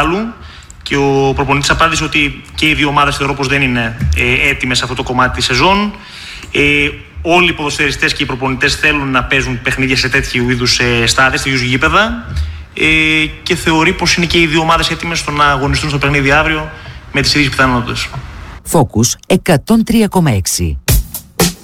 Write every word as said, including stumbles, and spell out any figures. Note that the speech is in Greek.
αντιπάλου. Και ο προπονητής απάντησε ότι και οι δύο ομάδες θεωρώ πως δεν είναι ε, έτοιμες σε αυτό το κομμάτι της σεζόν. Ε, όλοι οι ποδοσφαιριστές και οι προπονητές θέλουν να παίζουν παιχνίδια σε τέτοιου είδους ε, στάδες, τέτοιους γήπεδα. Ε, και θεωρεί πως είναι και οι δύο ομάδες έτοιμες στο να αγωνιστούν στο παιχνίδι αύριο με τις ίδιες πιθανότητες. Focus εκατόν τρία κόμμα έξι.